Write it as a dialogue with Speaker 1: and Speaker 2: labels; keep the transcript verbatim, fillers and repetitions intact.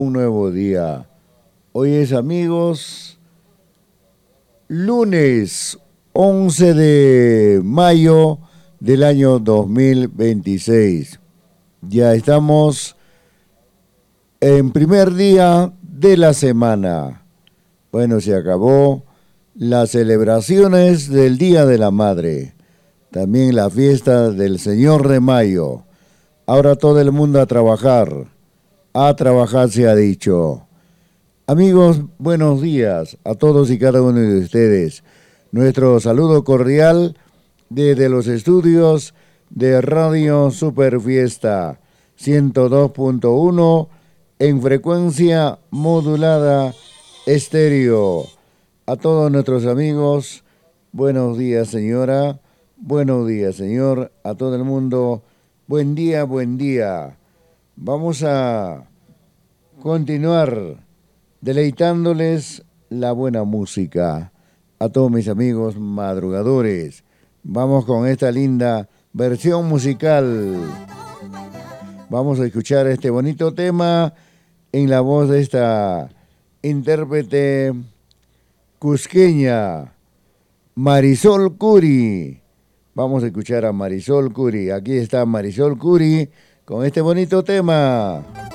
Speaker 1: Un nuevo día. Hoy es, amigos, lunes once de mayo del año dos mil veintiséis. Ya estamos en primer día de la semana. Bueno, se acabó las celebraciones del Día de la Madre. También la fiesta del Señor de Mayo. Ahora todo el mundo a trabajar. A trabajar se ha dicho. Amigos, buenos días a todos y cada uno de ustedes. Nuestro saludo cordial desde los estudios de Radio Super Fiesta ciento dos punto uno en frecuencia modulada estéreo. A todos nuestros amigos, buenos días señora, buenos días señor, a todo el mundo, buen día, buen día. Vamos a continuar deleitándoles la buena música a todos mis amigos madrugadores. Vamos con esta linda versión musical. Vamos a escuchar este bonito tema en la voz de esta intérprete cusqueña, Marisol Curi. Vamos a escuchar a Marisol Curi. Aquí está Marisol Curi con este bonito tema.